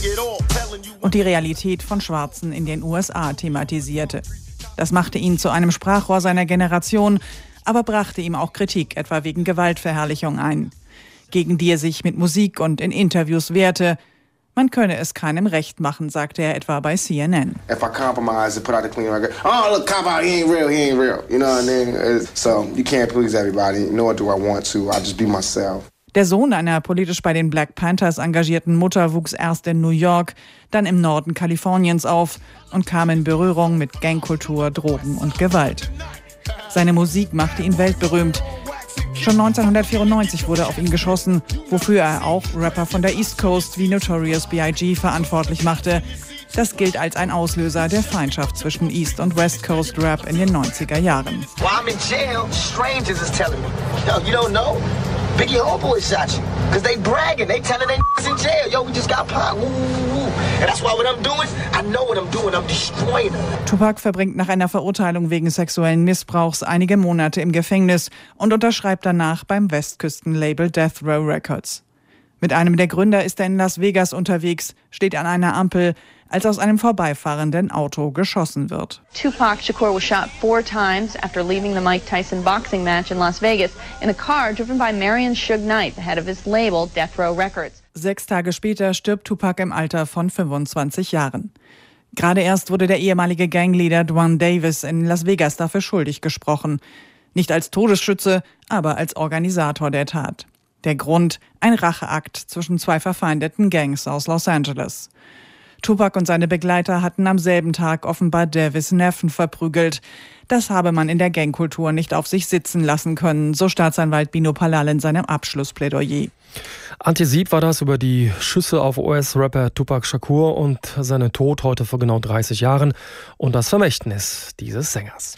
und die Realität von Schwarzen in den USA thematisierte. Das machte ihn zu einem Sprachrohr seiner Generation, aber brachte ihm auch Kritik, etwa wegen Gewaltverherrlichung ein, gegen die er sich mit Musik und in Interviews wehrte. Man könne es keinem recht machen, sagte er etwa bei CNN. If I compromise and put out a clean record, oh look, cop out, he ain't real, you know what I mean? So you can't please everybody, nor do I want to. I'll just be myself. Der Sohn einer politisch bei den Black Panthers engagierten Mutter wuchs erst in New York, dann im Norden Kaliforniens auf und kam in Berührung mit Gangkultur, Drogen und Gewalt. Seine Musik machte ihn weltberühmt. Schon 1994 wurde auf ihn geschossen, wofür er auch Rapper von der East Coast wie Notorious B.I.G. verantwortlich machte. Das gilt als ein Auslöser der Feindschaft zwischen East und West Coast Rap in den 90er Jahren. While I'm in jail, strangers is telling me, yo, you don't know? Biggie Homeboy shot you. Cause they bragging, they telling they in jail. Yo, we just got popped. Woo, woo, woo. And that's why what I'm doing, I know what I'm doing, I'm destroying them. Tupac verbringt nach einer Verurteilung wegen sexuellen Missbrauchs einige Monate im Gefängnis und unterschreibt danach beim Westküstenlabel Death Row Records. Mit einem der Gründer ist er in Las Vegas unterwegs, steht an einer Ampel, als aus einem vorbeifahrenden Auto geschossen wird. Tupac Shakur was shot 4 times after leaving the Mike Tyson boxing match in Las Vegas in a car driven by Marion Suge Knight, the head of his label Death Row Records. 6 Tage später stirbt Tupac im Alter von 25 Jahren. Gerade erst wurde der ehemalige Gangleader Dwan Davis in Las Vegas dafür schuldig gesprochen. Nicht als Todesschütze, aber als Organisator der Tat. Der Grund: ein Racheakt zwischen 2 verfeindeten Gangs aus Los Angeles. Tupac und seine Begleiter hatten am selben Tag offenbar Davis' Neffen verprügelt. Das habe man in der Gangkultur nicht auf sich sitzen lassen können, so Staatsanwalt Bino Palal in seinem Abschlussplädoyer. Antje Sieb war das über die Schüsse auf US-Rapper Tupac Shakur und seinen Tod heute vor genau 30 Jahren und das Vermächtnis dieses Sängers.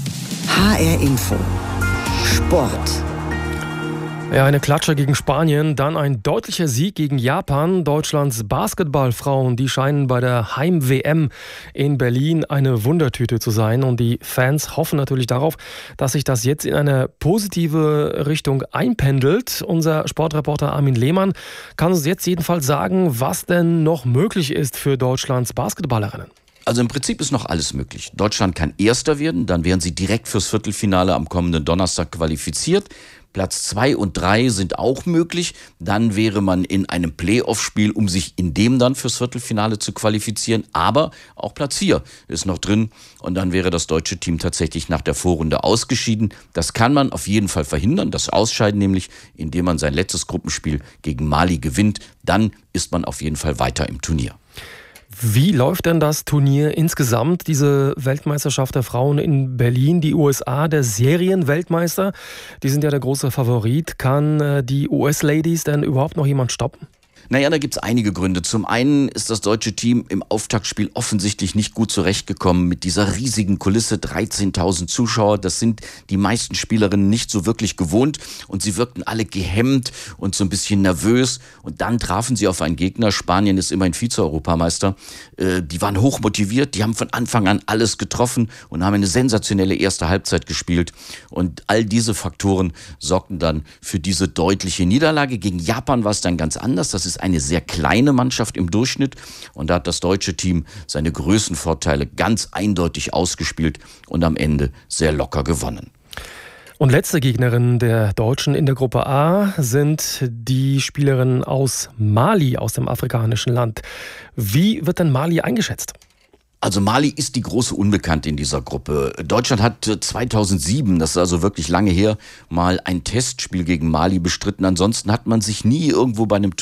HR Info Sport. Ja, eine Klatsche gegen Spanien, dann ein deutlicher Sieg gegen Japan. Deutschlands Basketballfrauen, die scheinen bei der Heim-WM in Berlin eine Wundertüte zu sein. Und die Fans hoffen natürlich darauf, dass sich das jetzt in eine positive Richtung einpendelt. Unser Sportreporter Armin Lehmann kann uns jetzt jedenfalls sagen, was denn noch möglich ist für Deutschlands Basketballerinnen. Also im Prinzip ist noch alles möglich. Deutschland kann Erster werden, dann wären sie direkt fürs Viertelfinale am kommenden Donnerstag qualifiziert. Platz 2 und 3 sind auch möglich. Dann wäre man in einem Playoff-Spiel, um sich in dem dann fürs Viertelfinale zu qualifizieren. Aber auch Platz 4 ist noch drin. Und dann wäre das deutsche Team tatsächlich nach der Vorrunde ausgeschieden. Das kann man auf jeden Fall verhindern, das Ausscheiden nämlich, indem man sein letztes Gruppenspiel gegen Mali gewinnt. Dann ist man auf jeden Fall weiter im Turnier. Wie läuft denn das Turnier insgesamt, diese Weltmeisterschaft der Frauen in Berlin? Die USA, der Serienweltmeister, die sind ja der große Favorit. Kann die US-Ladies denn überhaupt noch jemand stoppen? Naja, da gibt's einige Gründe. Zum einen ist das deutsche Team im Auftaktspiel offensichtlich nicht gut zurechtgekommen mit dieser riesigen Kulisse, 13.000 Zuschauer. Das sind die meisten Spielerinnen nicht so wirklich gewohnt und sie wirkten alle gehemmt und so ein bisschen nervös. Und dann trafen sie auf einen Gegner, Spanien ist immerhin Vize-Europameister, die waren hochmotiviert, die haben von Anfang an alles getroffen und haben eine sensationelle erste Halbzeit gespielt. Und all diese Faktoren sorgten dann für diese deutliche Niederlage. Gegen Japan war es dann ganz anders. Das ist eine sehr kleine Mannschaft im Durchschnitt und da hat das deutsche Team seine Größenvorteile ganz eindeutig ausgespielt und am Ende sehr locker gewonnen. Und letzte Gegnerin der Deutschen in der Gruppe A sind die Spielerinnen aus Mali, aus dem afrikanischen Land. Wie wird denn Mali eingeschätzt? Also Mali ist die große Unbekannte in dieser Gruppe. Deutschland hat 2007, das ist also wirklich lange her, mal ein Testspiel gegen Mali bestritten. Ansonsten hat man sich nie irgendwo bei einem